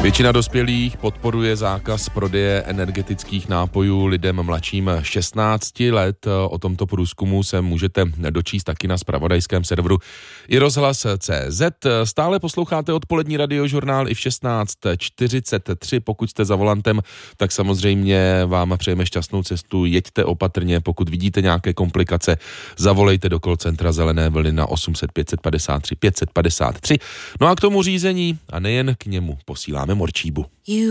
Většina dospělých podporuje zákaz prodeje energetických nápojů lidem mladším 16 let. O tomto průzkumu se můžete dočíst taky na zpravodajském serveru iRozhlas.cz. Stále posloucháte odpolední radiožurnál i v 16:43. Pokud jste za volantem, tak samozřejmě vám přejeme šťastnou cestu. Jeďte opatrně, pokud vidíte nějaké komplikace, zavolejte do call centra Zelené vlny na 800 553 553. No a k tomu řízení a nejen k němu posíláme Morčíbu.